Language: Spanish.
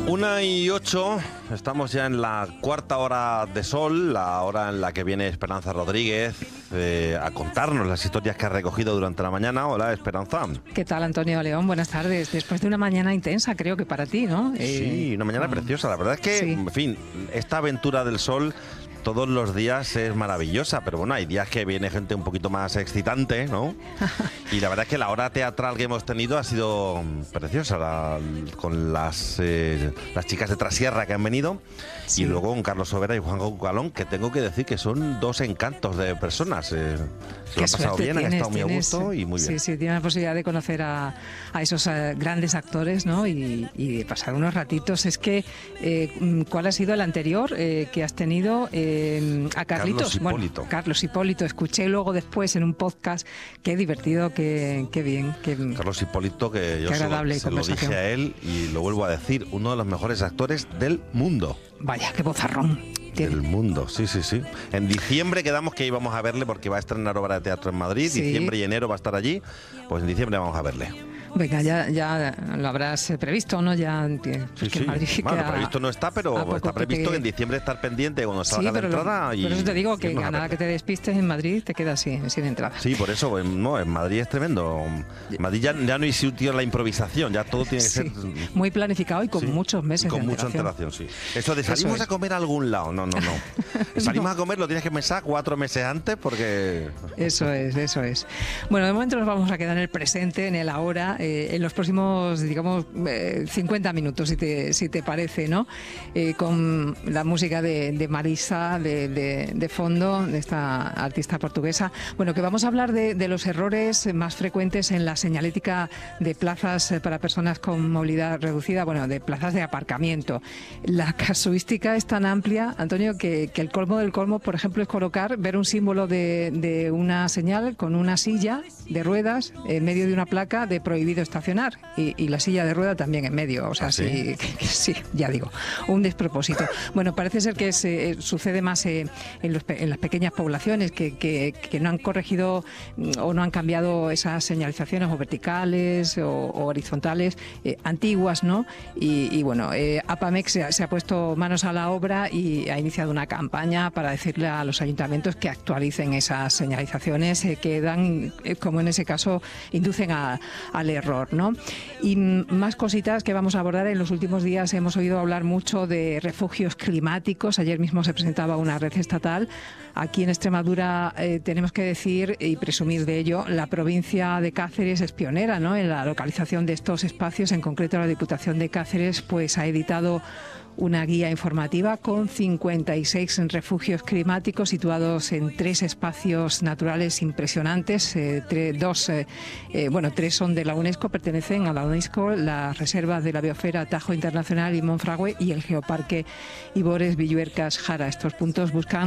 1:08, estamos ya en la cuarta hora de sol, la hora en la que viene Esperanza Rodríguez a contarnos las historias que ha recogido durante la mañana. Hola, Esperanza. ¿Qué tal, Antonio León? Buenas tardes. Después de una mañana intensa, creo que para ti, ¿no? Sí, una mañana preciosa. La verdad es que, sí. En fin, esta aventura del sol todos los días es maravillosa, pero bueno, hay días que viene gente un poquito más excitante, ¿no? Y la verdad es que la hora teatral que hemos tenido ha sido preciosa, con las chicas de Trasierra que han venido, sí. Y luego con Carlos Sobera y Juan Cucalón, que tengo que decir que son dos encantos de personas. Se lo han pasado bien, han estado muy a gusto y muy bien. Sí, tienes la posibilidad de conocer a esos grandes actores, ¿no? Y de pasar unos ratitos. Es que, ¿cuál ha sido el anterior que has tenido? A Carlitos. Carlos Hipólito. Escuché luego después en un podcast. Qué divertido, qué bien. Carlos Hipólito, que yo se lo dije a él y lo vuelvo a decir, uno de los mejores actores del mundo. Vaya, qué vozarrón. Del mundo, sí. En diciembre quedamos que íbamos a verle porque va a estrenar obra de teatro en Madrid. Sí. Diciembre y enero va a estar allí. Pues en diciembre vamos a verle. Venga, ya lo habrás previsto, ¿no? Ya, sí. Bueno, previsto no está, pero está previsto que en diciembre estar pendiente cuando salga la entrada. Por eso te digo que a nada que te despistes en Madrid te quedas sin entrada. Sí, por eso, en Madrid es tremendo. En Madrid ya no hay sitio en la improvisación, ya todo tiene que ser muy planificado y con muchos meses de antelación. Con mucha antelación, sí. Eso de salimos a comer a algún lado, no. Salimos a comer, lo tienes que pensar 4 meses antes porque... Eso es. Bueno, de momento nos vamos a quedar en el presente, en el ahora, en los próximos, digamos, 50 minutos, si te parece, ¿no? Con la música de Marisa de fondo, de esta artista portuguesa. Bueno, que vamos a hablar de los errores más frecuentes en la señalética de plazas para personas con movilidad reducida, bueno, de plazas de aparcamiento. La casuística es tan amplia, Antonio, que el colmo del colmo, por ejemplo, es ver un símbolo de una señal con una silla de ruedas en medio de una placa de prohibido estacionar y la silla de rueda también en medio, o sea, sí, ya digo, un despropósito. Bueno, parece ser que sucede más en las pequeñas poblaciones que no han corregido o no han cambiado esas señalizaciones o verticales o horizontales antiguas, ¿no? Y bueno, APAMEC se ha puesto manos a la obra y ha iniciado una campaña para decirle a los ayuntamientos que actualicen esas señalizaciones que dan, como en ese caso, inducen al error, ¿no? Y más cositas que vamos a abordar. En los últimos días hemos oído hablar mucho de refugios climáticos. Ayer mismo se presentaba una red estatal. Aquí en Extremadura tenemos que decir y presumir de ello, la provincia de Cáceres es pionera, ¿no?, en la localización de estos espacios. En concreto, la Diputación de Cáceres pues ha editado una guía informativa con 56 refugios climáticos situados en 3 espacios naturales impresionantes. 3 son de la UNESCO, pertenecen a la UNESCO, las reservas de la biosfera Tajo Internacional y Monfragüe y el Geoparque Ibores Villuercas Jara. Estos puntos buscan